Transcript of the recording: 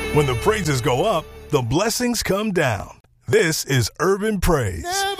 When the praises go up, the blessings come down. This is Urban Praise.